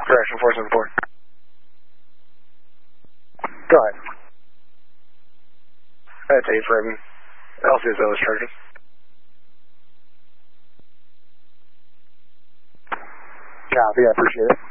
Correction, 474. Go ahead. That's 8 for him. LCS those charges. Copy, I appreciate it.